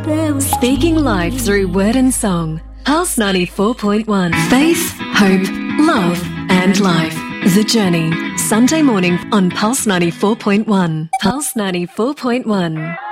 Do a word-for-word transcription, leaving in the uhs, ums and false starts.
Speaking life through word and song. Pulse ninety-four point one. Faith, hope, love and life. The Journey. Sunday morning on Pulse ninety-four point one. Pulse ninety-four point one.